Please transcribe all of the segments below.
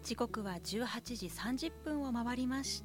時刻は18時30分を回りました。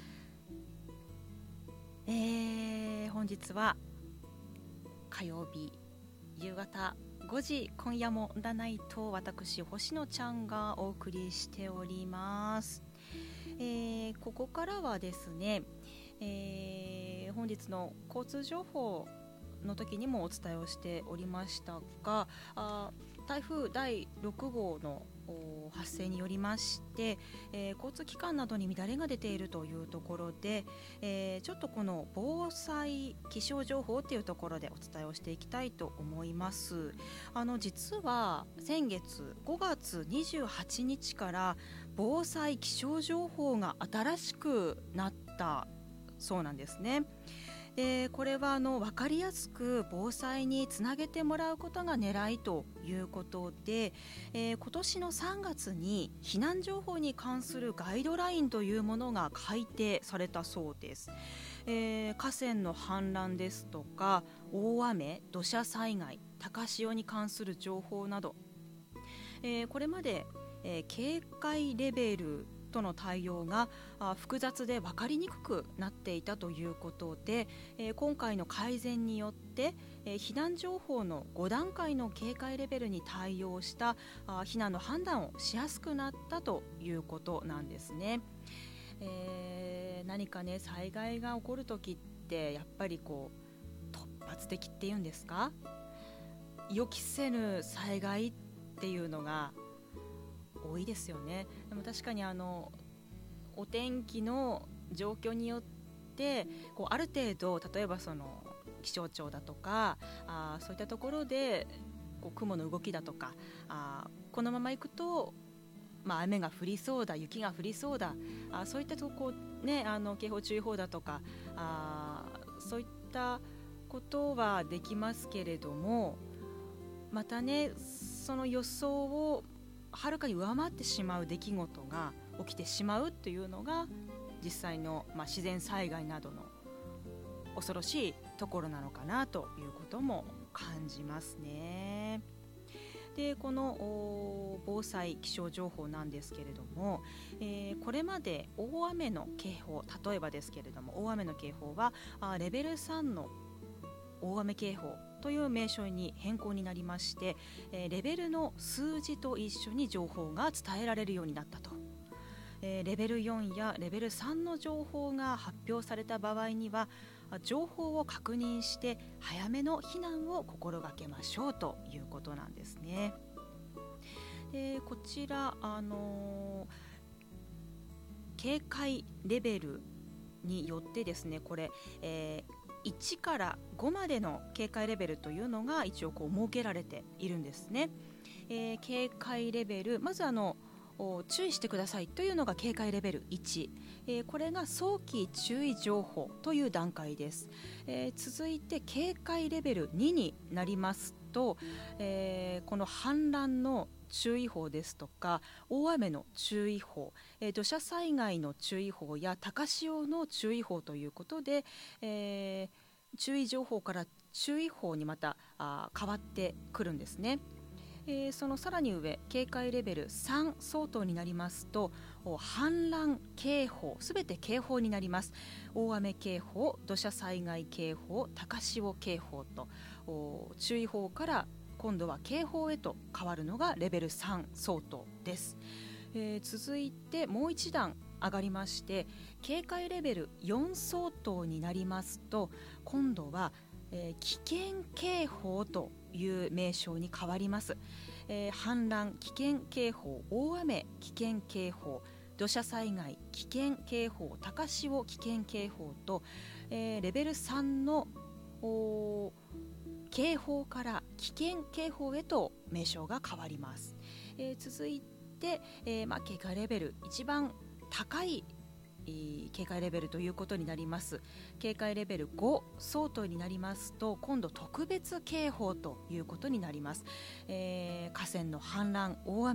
本日は火曜日夕方5時、今夜も占いと私星野ちゃんがお送りしております。ここからはですね、本日の交通情報の時にもお伝えをしておりましたが、台風第6号の発生によりまして、交通機関などに乱れが出ているというところで、ちょっとこの防災気象情報っていうところでお伝えをしていきたいと思います。実は先月5月28日から防災気象情報が新しくなったそうなんですね。これは分かりやすく防災につなげてもらうことが狙いということで、今年の3月に避難情報に関するガイドラインというものが改定されたそうです。河川の氾濫ですとか大雨、土砂災害、高潮に関する情報など、これまで、警戒レベルとの対応が複雑で分かりにくくなっていたということで、今回の改善によって、避難情報の5段階の警戒レベルに対応した避難の判断をしやすくなったということなんですね。何かね、災害が起こるときってやっぱり突発的っていうんですか、予期せぬ災害っていうのが多いですよね。でも確かにお天気の状況によってある程度、例えばその気象庁だとかそういったところで雲の動きだとかこのまま行くと、雨が降りそうだ、雪が降りそうだ、そういったとこね、警報注意報だとかそういったことはできますけれども、またね、その予想をはるかに上回ってしまう出来事が起きてしまうというのが実際の、自然災害などの恐ろしいところなのかなということも感じますね。で、この防災気象情報なんですけれども、これまで大雨の警報、例えばですけれども大雨の警報はレベル3の大雨警報という名称に変更になりまして、レベルの数字と一緒に情報が伝えられるようになったと。レベル4やレベル3の情報が発表された場合には情報を確認して早めの避難を心がけましょうということなんですね。こちら警戒レベルによってですね、これ、1から5までの警戒レベルというのが一応設けられているんですね。警戒レベル、まず注意してくださいというのが警戒レベル1、これが早期注意情報という段階です。続いて警戒レベル2になりますと、この氾濫の注意報ですとか大雨の注意報、土砂災害の注意報や高潮の注意報ということで、注意情報から注意報にまた変わってくるんですね。そのさらに上、警戒レベル3相当になりますと氾濫警報、すべて警報になります。大雨警報、土砂災害警報、高潮警報と注意報から今度は警報へと変わるのがレベル3相当です。続いてもう一段上がりまして、警戒レベル4相当になりますと今度は、危険警報という名称に変わります。氾濫危険警報、大雨危険警報、土砂災害危険警報、高潮危険警報と、レベル3の警報から危険警報へと名称が変わります。続いて、警戒レベル一番高い警戒レベルということになります。警戒レベル5相当になりますと今度特別警報ということになります。河川の氾濫、大雨